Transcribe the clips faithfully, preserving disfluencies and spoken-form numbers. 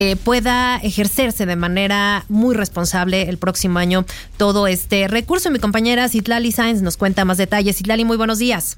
eh, pueda ejercerse de manera muy responsable el próximo año todo este recurso. Mi compañera Citlali Sáenz nos cuenta más detalles. Citlali, muy buenos días.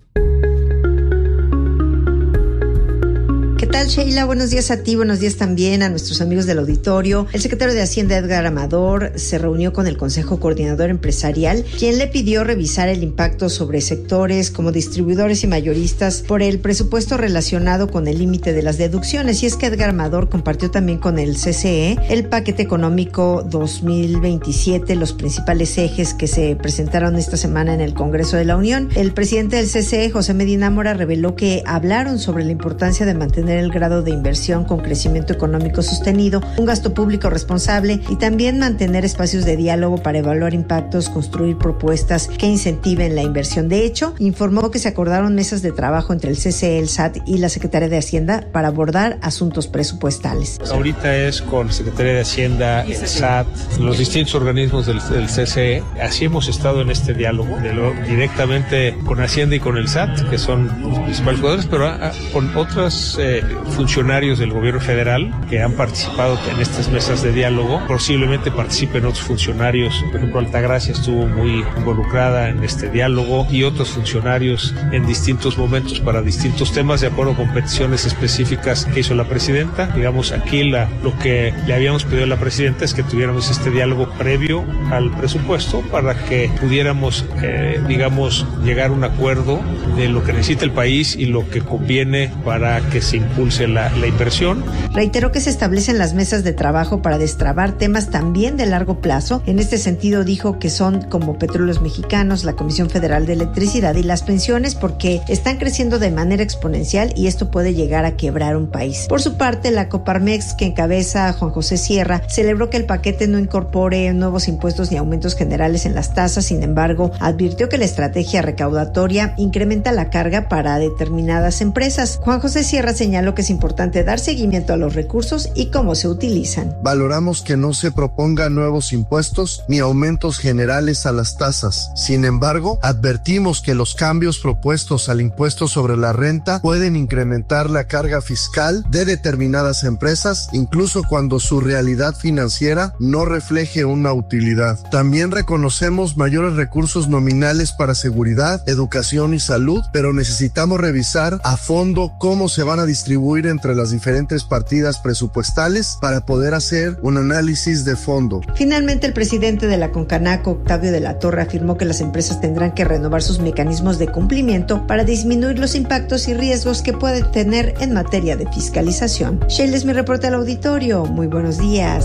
¿Qué tal, Sheila? Buenos días a ti, buenos días también a nuestros amigos del auditorio. El secretario de Hacienda, Edgar Amador, se reunió con el Consejo Coordinador Empresarial, quien le pidió revisar el impacto sobre sectores como distribuidores y mayoristas por el presupuesto relacionado con el límite de las deducciones. Y es que Edgar Amador compartió también con el C C E el paquete económico dos mil veintisiete, los principales ejes que se presentaron esta semana en el Congreso de la Unión. El presidente del C C E, José Medina Mora, reveló que hablaron sobre la importancia de mantener el grado de inversión con crecimiento económico sostenido, un gasto público responsable y también mantener espacios de diálogo para evaluar impactos, construir propuestas que incentiven la inversión. De hecho, informó que se acordaron mesas de trabajo entre el C C E, el S A T y la Secretaría de Hacienda para abordar asuntos presupuestales. Ahorita es con Secretaría de Hacienda, el S A T, los distintos organismos del, del C C E. Así hemos estado en este diálogo de lo, directamente con Hacienda y con el S A T, que son los principales jugadores, pero a, a, con otras eh, funcionarios del gobierno federal que han participado en estas mesas de diálogo. Posiblemente participen otros funcionarios, por ejemplo Altagracia estuvo muy involucrada en este diálogo y otros funcionarios en distintos momentos para distintos temas de acuerdo con peticiones específicas que hizo la presidenta. Digamos, aquí la, lo que le habíamos pedido a la presidenta es que tuviéramos este diálogo previo al presupuesto para que pudiéramos, eh, digamos, llegar a un acuerdo de lo que necesita el país y lo que conviene para que se impulse la, la inversión. Reiteró que se establecen las mesas de trabajo para destrabar temas también de largo plazo. En este sentido dijo que son como Petróleos Mexicanos, la Comisión Federal de Electricidad y las pensiones, porque están creciendo de manera exponencial y esto puede llegar a quebrar un país. Por su parte, la Coparmex, que encabeza Juan José Sierra, celebró que el paquete no incorpore nuevos impuestos ni aumentos generales en las tasas. Sin embargo, advirtió que la estrategia recaudatoria incrementa la carga para determinadas empresas. Juan José Sierra señaló que es importante dar seguimiento a los recursos y cómo se utilizan. Valoramos que no se propongan nuevos impuestos ni aumentos generales a las tasas. Sin embargo, advertimos que los cambios propuestos al impuesto sobre la renta pueden incrementar la carga fiscal de determinadas empresas, incluso cuando su realidad financiera no refleje una utilidad. También reconocemos mayores recursos nominales para seguridad, educación y salud, pero necesitamos revisar a fondo cómo se van a distribuir entre las diferentes partidas presupuestales para poder hacer un análisis de fondo. Finalmente, el presidente de la Concanaco, Octavio de la Torre, afirmó que las empresas tendrán que renovar sus mecanismos de cumplimiento para disminuir los impactos y riesgos que pueden tener en materia de fiscalización. Sheila es mi reporte al auditorio. Muy buenos días.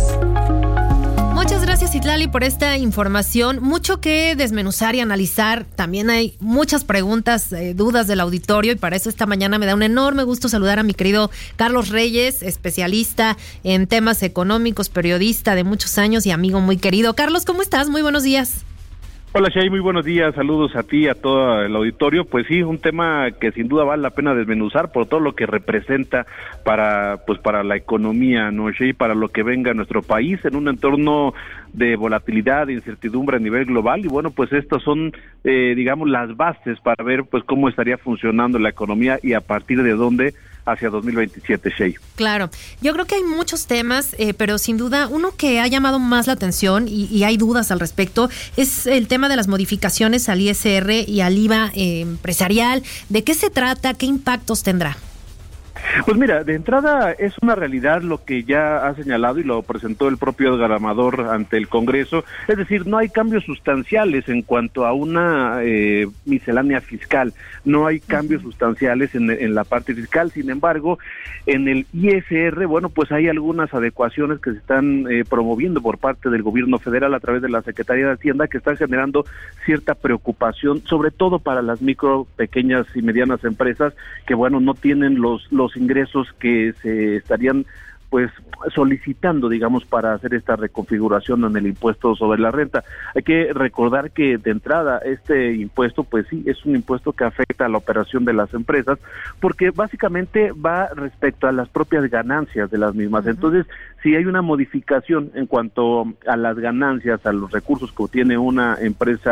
Muchas gracias, Citlali, por esta información. Mucho que desmenuzar y analizar. También hay muchas preguntas, eh, dudas del auditorio, y para eso esta mañana me da un enorme gusto saludar a mi querido Carlos Reyes, especialista en temas económicos, periodista de muchos años y amigo muy querido. Carlos, ¿cómo estás? Muy buenos días. Hola, Shay, muy buenos días, saludos a ti, a todo el auditorio. Pues sí, un tema que sin duda vale la pena desmenuzar por todo lo que representa para pues para la economía, ¿no, Shay? Para lo que venga a nuestro país en un entorno de volatilidad, de incertidumbre a nivel global, y bueno, pues estas son, eh, digamos, las bases para ver pues cómo estaría funcionando la economía y a partir de dónde hacia dos mil veintisiete, Shay. Claro, yo creo que hay muchos temas, eh, pero sin duda uno que ha llamado más la atención y, y hay dudas al respecto es el tema de las modificaciones al I S R y al I V A eh, empresarial. ¿De qué se trata? ¿Qué impactos tendrá? Pues mira, de entrada es una realidad lo que ya ha señalado y lo presentó el propio Edgar Amador ante el Congreso, es decir, no hay cambios sustanciales en cuanto a una eh, miscelánea fiscal, no hay cambios sustanciales en, en la parte fiscal. Sin embargo, en el I S R, bueno, pues hay algunas adecuaciones que se están eh, promoviendo por parte del gobierno federal a través de la Secretaría de Hacienda, que están generando cierta preocupación, sobre todo para las micro, pequeñas y medianas empresas que, bueno, no tienen los los ingresos que se estarían pues solicitando, digamos, para hacer esta reconfiguración en el impuesto sobre la renta. Hay que recordar que de entrada este impuesto, pues sí, es un impuesto que afecta a la operación de las empresas, porque básicamente va respecto a las propias ganancias de las mismas. Uh-huh. Entonces, si hay una modificación en cuanto a las ganancias, a los recursos que obtiene una empresa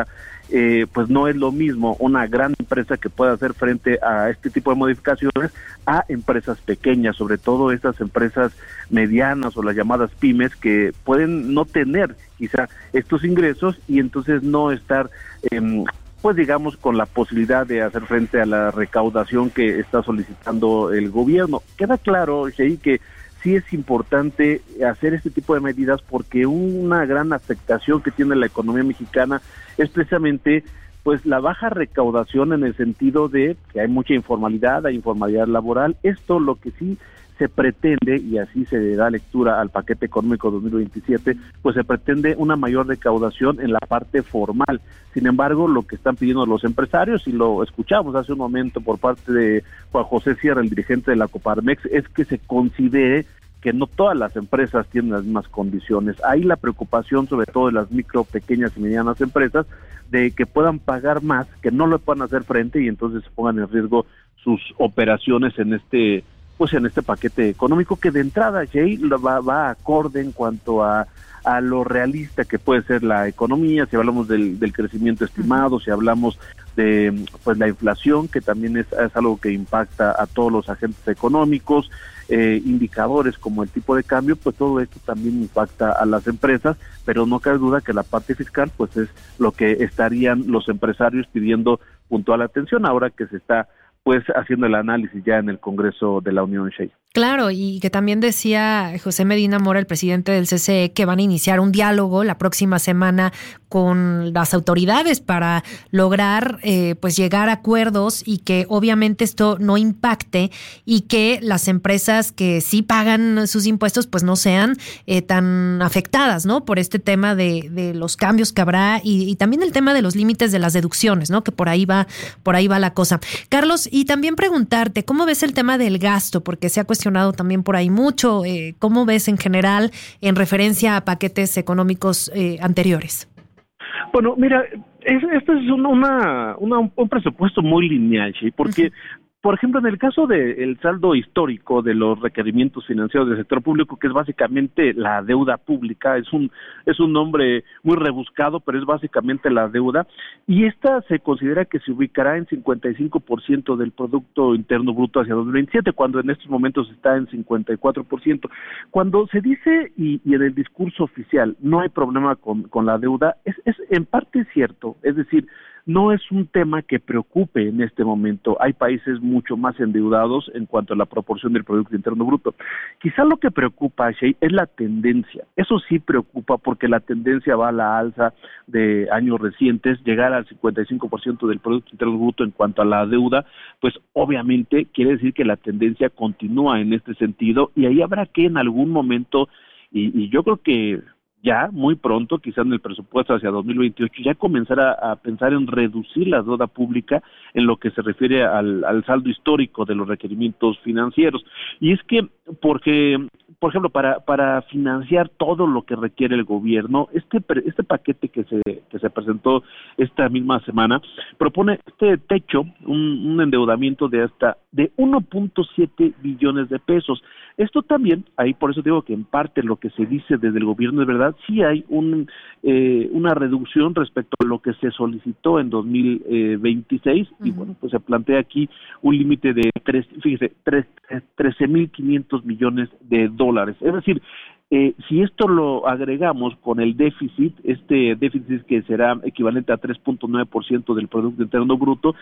eh, pues no es lo mismo una gran empresa que pueda hacer frente a este tipo de modificaciones a empresas pequeñas, sobre todo estas empresas medianas o las llamadas pymes que pueden no tener quizá estos ingresos y entonces no estar eh, pues digamos con la posibilidad de hacer frente a la recaudación que está solicitando el gobierno. Queda claro, Shei, que sí es importante hacer este tipo de medidas porque una gran afectación que tiene la economía mexicana es precisamente pues la baja recaudación en el sentido de que hay mucha informalidad, hay informalidad laboral. Esto lo que sí se pretende, y así se da lectura al paquete económico dos mil veintisiete, pues se pretende una mayor recaudación en la parte formal. Sin embargo, lo que están pidiendo los empresarios, y lo escuchamos hace un momento por parte de Juan José Sierra, el dirigente de la Coparmex, es que se considere que no todas las empresas tienen las mismas condiciones. Hay la preocupación sobre todo de las micro, pequeñas y medianas empresas de que puedan pagar más, que no lo puedan hacer frente y entonces se pongan en riesgo sus operaciones en este pues en este paquete económico que de entrada, Jay, va, va acorde en cuanto a, a lo realista que puede ser la economía, si hablamos del, del crecimiento estimado, si hablamos de pues la inflación, que también es, es algo que impacta a todos los agentes económicos, eh, indicadores como el tipo de cambio, pues todo esto también impacta a las empresas, pero no cabe duda que la parte fiscal pues es lo que estarían los empresarios pidiendo puntual atención ahora que se está pues haciendo el análisis ya en el Congreso de la Unión, Shey. Claro, y que también decía José Medina Mora, el presidente del C C E, que van a iniciar un diálogo la próxima semana con las autoridades para lograr eh, pues llegar a acuerdos y que obviamente esto no impacte y que las empresas que sí pagan sus impuestos pues no sean eh, tan afectadas, ¿no? Por este tema de, de los cambios que habrá y, y también el tema de los límites de las deducciones, ¿no? Que por ahí va, por ahí va la cosa. Carlos, y también preguntarte, ¿cómo ves el tema del gasto? Porque se ha cuestionado también por ahí mucho. Eh, ¿Cómo ves en general en referencia a paquetes económicos eh, anteriores? Bueno, mira, es, este es una, una, una, un presupuesto muy lineal, ¿sí? Porque, uh-huh. por ejemplo, en el caso del saldo histórico de los requerimientos financieros del sector público, que es básicamente la deuda pública, es un es un nombre muy rebuscado, pero es básicamente la deuda, y esta se considera que se ubicará en cincuenta y cinco por ciento del Producto Interno Bruto hacia dos mil veintisiete, cuando en estos momentos está en cincuenta y cuatro por ciento. Cuando se dice, y, y en el discurso oficial, no hay problema con, con la deuda, es, es en parte cierto, es decir, no es un tema que preocupe en este momento. Hay países mucho más endeudados en cuanto a la proporción del Producto Interno Bruto. Quizá lo que preocupa, Shey, es la tendencia. Eso sí preocupa porque la tendencia va a la alza de años recientes. Llegar al cincuenta y cinco por ciento del Producto Interno Bruto en cuanto a la deuda, pues obviamente quiere decir que la tendencia continúa en este sentido y ahí habrá que en algún momento, y, y yo creo que ya muy pronto, quizás en el presupuesto hacia dos mil veintiocho, ya comenzar a, a pensar en reducir la deuda pública en lo que se refiere al, al saldo histórico de los requerimientos financieros. Y es que, porque, por ejemplo, para, para financiar todo lo que requiere el gobierno, este este paquete que se que se presentó esta misma semana propone este techo, un, un endeudamiento de hasta de uno punto siete billones de pesos. Esto también, ahí por eso digo que en parte lo que se dice desde el gobierno es verdad, sí hay un eh, una reducción respecto a lo que se solicitó en dos mil veintiséis, uh-huh. y bueno, pues se plantea aquí un límite de tres, fíjese, trece mil quinientos millones de dólares. Es decir, eh, si esto lo agregamos con el déficit, este déficit que será equivalente a tres punto nueve por ciento del Producto Interno Bruto,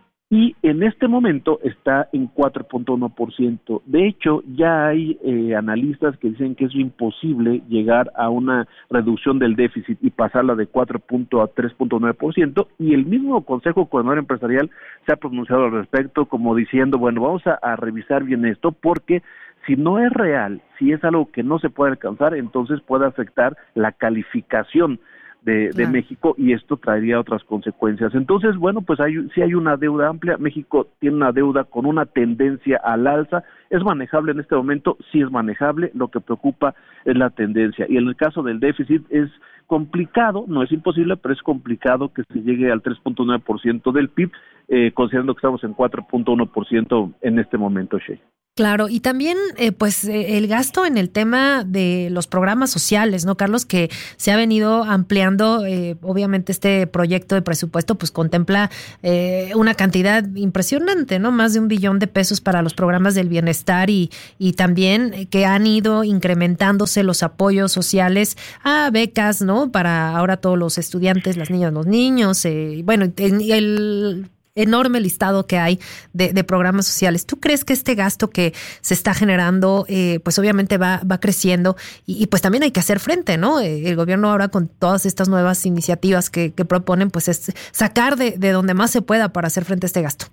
y en este momento está en cuatro punto uno por ciento. De hecho, ya hay eh, analistas que dicen que es imposible llegar a una reducción del déficit y pasarla de cuatro a tres punto nueve por ciento, y el mismo Consejo Coordinador Empresarial se ha pronunciado al respecto como diciendo, bueno, vamos a, a revisar bien esto porque si no es real, si es algo que no se puede alcanzar, entonces puede afectar la calificación de, de claro. México, y esto traería otras consecuencias. Entonces, bueno, pues hay, sí hay una deuda amplia. México tiene una deuda con una tendencia al alza. ¿Es manejable en este momento? Sí es manejable. Lo que preocupa es la tendencia. Y en el caso del déficit es complicado, no es imposible, pero es complicado que se llegue al tres punto nueve por ciento del P I B, eh, considerando que estamos en cuatro punto uno por ciento en este momento, Shey. Claro, y también eh, pues eh, el gasto en el tema de los programas sociales, ¿no, Carlos? Que se ha venido ampliando, eh, obviamente este proyecto de presupuesto pues contempla eh, una cantidad impresionante, ¿no? Más de un billón de pesos para los programas del bienestar y, y también que han ido incrementándose los apoyos sociales a becas, ¿no? Para ahora todos los estudiantes, las niñas, los niños, eh, bueno, el... el enorme listado que hay de, de programas sociales. ¿Tú crees que este gasto que se está generando, eh, pues obviamente va, va creciendo y, y pues también hay que hacer frente, ¿no? Eh, el gobierno ahora con todas estas nuevas iniciativas que, que proponen, pues es sacar de, de donde más se pueda para hacer frente a este gasto?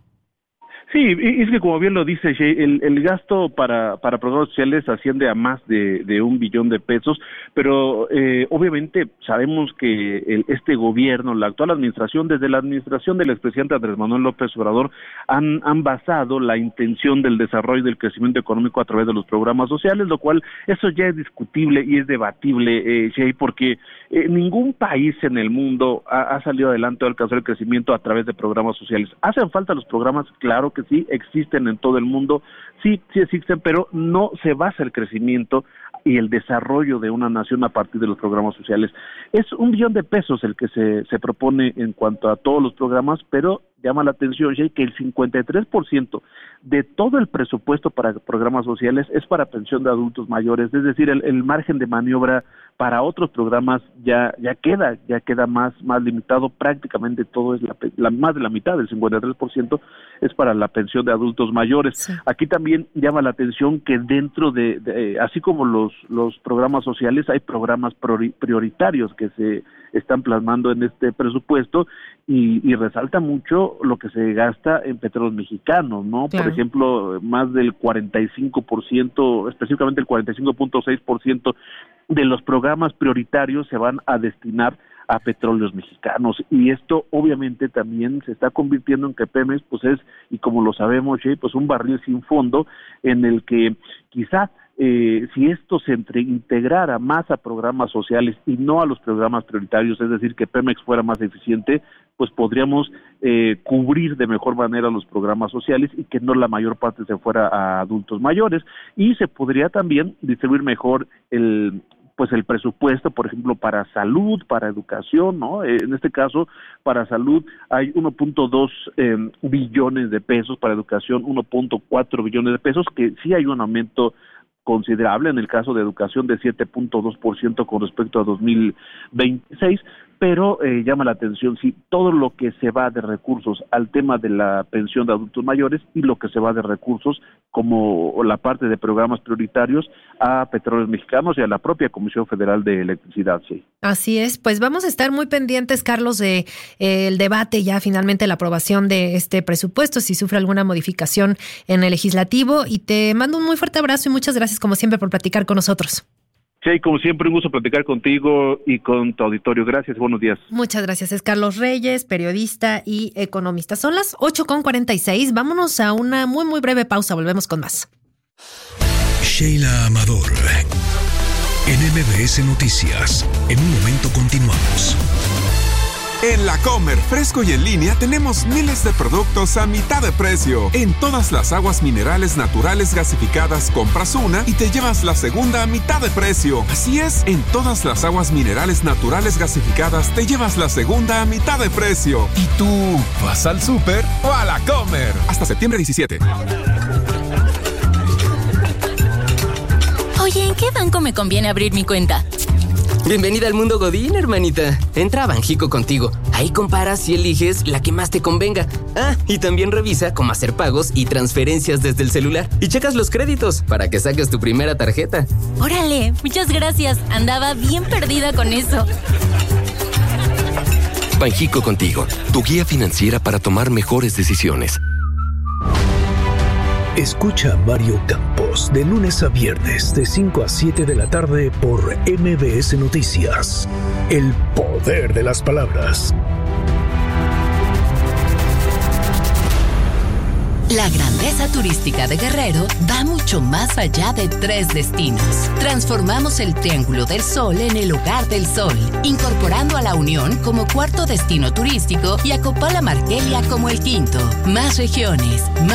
Sí, es que como bien lo dice Shea, el, el gasto para, para programas sociales asciende a más de, de un billón de pesos, pero eh, obviamente sabemos que el, este gobierno, la actual administración, desde la administración del expresidente Andrés Manuel López Obrador, han, han basado la intención del desarrollo y del crecimiento económico a través de los programas sociales, lo cual eso ya es discutible y es debatible, eh, Shea, porque eh, ningún país en el mundo ha, ha salido adelante o alcanzado el crecimiento a través de programas sociales. ¿Hacen falta los programas? Claro que sí, existen en todo el mundo, sí, sí existen, pero no se basa el crecimiento y el desarrollo de una nación a partir de los programas sociales. Es un billón de pesos el que se, se propone en cuanto a todos los programas, pero llama la atención, Jay, que el cincuenta y tres por ciento de todo el presupuesto para programas sociales es para pensión de adultos mayores, es decir, el, el margen de maniobra para otros programas ya ya queda ya queda más más limitado, prácticamente todo es la, la más de la mitad, el cincuenta y tres por ciento es para la pensión de adultos mayores. Sí. Aquí también llama la atención que dentro de, de así como los los programas sociales, hay programas prioritarios que se están plasmando en este presupuesto y, y resalta mucho lo que se gasta en petróleos mexicanos, ¿no? Claro. Por ejemplo, más del cuarenta y cinco por ciento, específicamente el cuarenta y cinco punto seis por ciento de los programas prioritarios se van a destinar a petróleos mexicanos, y esto obviamente también se está convirtiendo en que Pemex pues es, y como lo sabemos, ¿sí? pues un barril sin fondo en el que quizá Eh, si esto se entre, integrara más a programas sociales y no a los programas prioritarios, es decir, que Pemex fuera más eficiente, pues podríamos eh, cubrir de mejor manera los programas sociales y que no la mayor parte se fuera a adultos mayores, y se podría también distribuir mejor el pues el presupuesto, por ejemplo, para salud, para educación, ¿no? Eh, en este caso, para salud hay uno punto dos eh, billones de pesos, para educación uno punto cuatro billones de pesos, que sí hay un aumento considerable en el caso de educación de siete punto dos por ciento con respecto a dos mil veintiséis, pero eh, llama la atención sí todo lo que se va de recursos al tema de la pensión de adultos mayores y lo que se va de recursos como la parte de programas prioritarios a Petróleos Mexicanos y a la propia Comisión Federal de Electricidad. Sí. Así es, pues vamos a estar muy pendientes, Carlos, de eh, el debate, ya finalmente la aprobación de este presupuesto, si sufre alguna modificación en el legislativo, y te mando un muy fuerte abrazo y muchas gracias como siempre por platicar con nosotros. Sí, como siempre, un gusto platicar contigo y con tu auditorio. Gracias, buenos días. Muchas gracias. Es Carlos Reyes, periodista y economista. Son las ocho con cuarenta y seis. Vámonos a una muy, muy breve pausa. Volvemos con más. Sheila Amador, en M B S Noticias. En un momento continuamos. En La Comer, fresco y en línea, tenemos miles de productos a mitad de precio. En todas las aguas minerales naturales gasificadas, compras una y te llevas la segunda a mitad de precio. Así es, en todas las aguas minerales naturales gasificadas, te llevas la segunda a mitad de precio. ¿Y tú vas al súper o a La Comer? Hasta septiembre diecisiete. Oye, ¿en qué banco me conviene abrir mi cuenta? Bienvenida al mundo Godín, hermanita. Entra a Banjico Contigo. Ahí comparas y eliges la que más te convenga. Ah, y también revisa cómo hacer pagos y transferencias desde el celular. Y checas los créditos para que saques tu primera tarjeta. Órale, muchas gracias. Andaba bien perdida con eso. Banjico Contigo, tu guía financiera para tomar mejores decisiones. Escucha a Mario Campos de lunes a viernes de cinco a siete de la tarde por M B S Noticias. El poder de las palabras. La grandeza turística de Guerrero va mucho más allá de tres destinos. Transformamos el Triángulo del Sol en el Hogar del Sol, incorporando a La Unión como cuarto destino turístico y a Copala Marquelia como el quinto. Más regiones, más